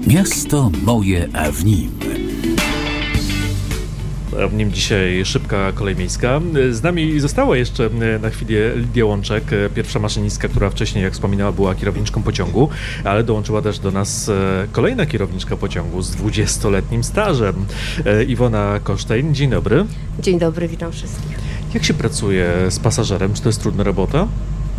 Miasto moje, a w nim. A w nim dzisiaj szybka kolej miejska. Z nami została jeszcze na chwilę Lidia Łączek, pierwsza maszynistka, która wcześniej, jak wspominała, była kierowniczką pociągu, ale dołączyła też do nas kolejna kierowniczka pociągu z 20-letnim stażem, Iwona Kosztejn. Dzień dobry. Dzień dobry, witam wszystkich. Jak się pracuje z pasażerem? Czy to jest trudna robota?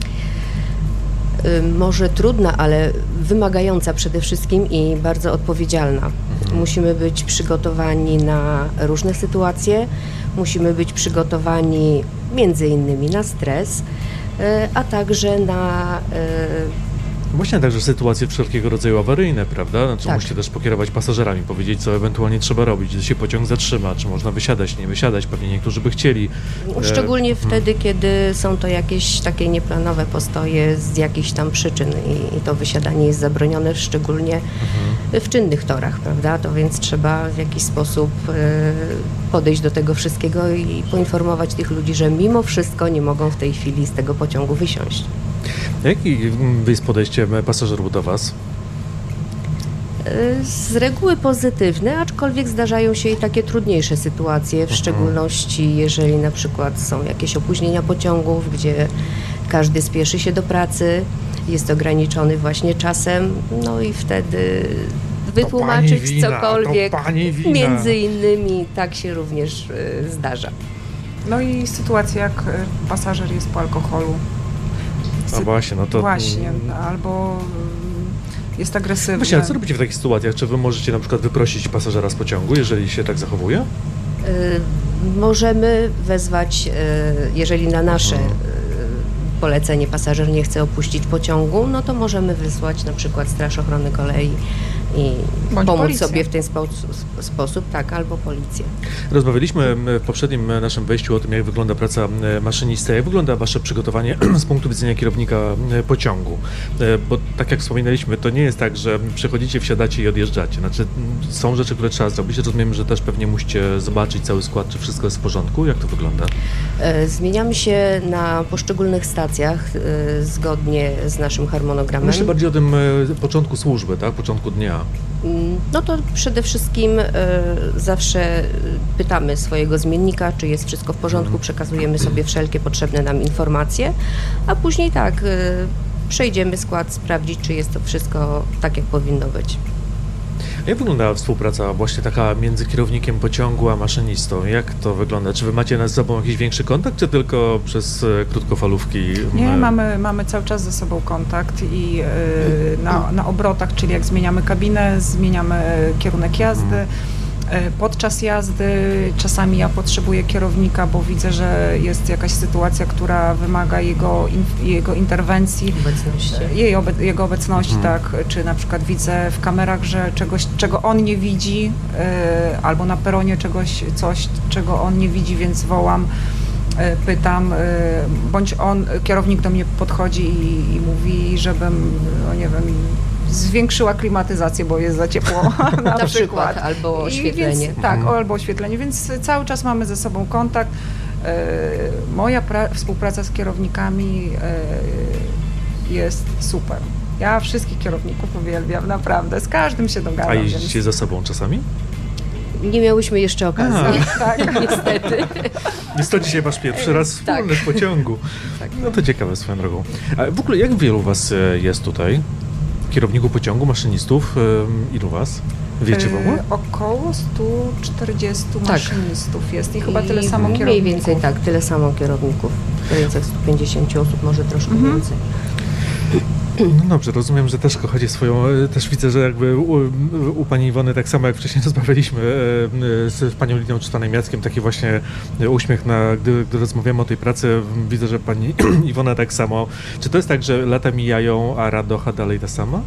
Może trudna, ale wymagająca przede wszystkim i bardzo odpowiedzialna. Musimy być przygotowani na różne sytuacje, musimy być przygotowani między innymi na stres, a także na... Właśnie także sytuacje wszelkiego rodzaju awaryjne, prawda? Znaczy Tak. musicie też pokierować pasażerami, powiedzieć, co ewentualnie trzeba robić, gdy się pociąg zatrzyma, czy można wysiadać, nie wysiadać, pewnie niektórzy by chcieli. Szczególnie wtedy, kiedy są to jakieś takie nieplanowe postoje z jakichś tam przyczyn i to wysiadanie jest zabronione, szczególnie w czynnych torach, prawda? To więc trzeba w jakiś sposób podejść do tego wszystkiego i poinformować tych ludzi, że mimo wszystko nie mogą w tej chwili z tego pociągu wysiąść. Jakie jest podejście pasażerów do Was? Z reguły pozytywne, aczkolwiek zdarzają się i takie trudniejsze sytuacje, w szczególności jeżeli na przykład są jakieś opóźnienia pociągów, gdzie każdy spieszy się do pracy, jest ograniczony właśnie czasem, no i wtedy wytłumaczyć cokolwiek, między innymi tak się również zdarza. No i sytuacja, jak pasażer jest po alkoholu. A właśnie, no to... Właśnie, albo jest agresywny. Właśnie, a co robicie w takich sytuacjach? Czy Wy możecie na przykład wyprosić pasażera z pociągu, jeżeli się tak zachowuje? Możemy wezwać, jeżeli na nasze polecenie pasażer nie chce opuścić pociągu, no to możemy wysłać na przykład Straż Ochrony Kolei i bądź pomóc policję. sobie w ten sposób, tak, albo policję. Rozmawialiśmy w poprzednim naszym wejściu o tym, jak wygląda praca maszynisty, jak wygląda Wasze przygotowanie z punktu widzenia kierownika pociągu. Bo tak jak wspominaliśmy, to nie jest tak, że przychodzicie, wsiadacie i odjeżdżacie. Znaczy, są rzeczy, które trzeba zrobić. Rozumiem, że też pewnie musicie zobaczyć cały skład, czy wszystko jest w porządku. Jak to wygląda? Zmieniamy się na poszczególnych stacjach zgodnie z naszym harmonogramem. Myślę bardziej o tym początku służby, tak? Początku dnia. No to przede wszystkim zawsze pytamy swojego zmiennika, czy jest wszystko w porządku, przekazujemy sobie wszelkie potrzebne nam informacje, a później tak, przejdziemy skład, sprawdzić, czy jest to wszystko tak, jak powinno być. Jak wygląda współpraca właśnie taka między kierownikiem pociągu a maszynistą? Jak to wygląda? Czy Wy macie z sobą jakiś większy kontakt, czy tylko przez krótkofalówki? Nie, mamy cały czas ze sobą kontakt i na obrotach, czyli jak zmieniamy kabinę, zmieniamy kierunek jazdy. Podczas jazdy czasami ja potrzebuję kierownika, bo widzę, że jest jakaś sytuacja, która wymaga jego interwencji, jego obecności, tak, czy na przykład widzę w kamerach, że czegoś, czego on nie widzi, albo na peronie coś, czego on nie widzi, więc wołam, pytam, bądź kierownik do mnie podchodzi i mówi, żebym, no nie wiem, zwiększyła klimatyzację, bo jest za ciepło na przykład. Albo oświetlenie. Więc, tak, albo oświetlenie, więc cały czas mamy ze sobą kontakt. Moja współpraca z kierownikami jest super. Ja wszystkich kierowników uwielbiam, naprawdę. Z każdym się dogadam. A jeździcie ze sobą czasami? Nie miałyśmy jeszcze okazji, tak, niestety. Jest to dzisiaj Wasz pierwszy raz wspólny w pociągu. Tak. No to ciekawe swoją drogą. A w ogóle jak wielu Was jest tutaj? Kierowników pociągu, maszynistów? Ilu Was? Wiecie w ogóle? Około 140 maszynistów jest i chyba tyle samo kierowników. Mniej więcej tak, tyle samo kierowników. W granicach 150 osób, może troszkę więcej. No dobrze, rozumiem, że też kochacie swoją, też widzę, że jakby u Pani Iwony, tak samo jak wcześniej rozmawialiśmy z Panią Lidią Czytanem-Jackiem, taki właśnie uśmiech, gdy rozmawiamy o tej pracy, widzę, że Pani Iwona tak samo. Czy to jest tak, że lata mijają, a radocha dalej ta sama?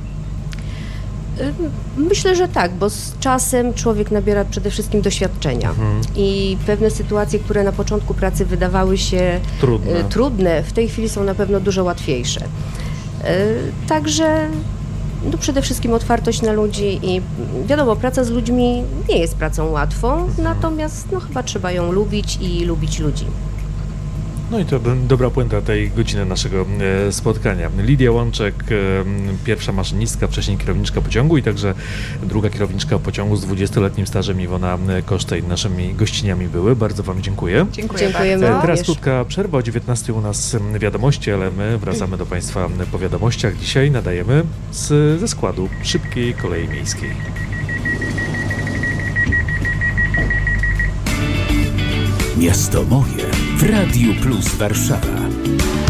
Myślę, że tak, bo z czasem człowiek nabiera przede wszystkim doświadczenia i pewne sytuacje, które na początku pracy wydawały się trudne, w tej chwili są na pewno dużo łatwiejsze. Także no przede wszystkim otwartość na ludzi i wiadomo, praca z ludźmi nie jest pracą łatwą, natomiast no, chyba trzeba ją lubić i lubić ludzi. No i to dobra puenta tej godziny naszego spotkania. Lidia Łączek, pierwsza maszynistka, wcześniej kierowniczka pociągu i także druga kierowniczka pociągu z 20-letnim stażem, Iwona Kosztej, naszymi gościniami były. Bardzo Wam dziękuję. Dziękujemy Teraz również. krótka przerwa, o 19 u nas wiadomości, ale my wracamy do Państwa po wiadomościach. Dzisiaj nadajemy ze składu Szybkiej Kolei Miejskiej. Miasto moje w Radiu Plus Warszawa.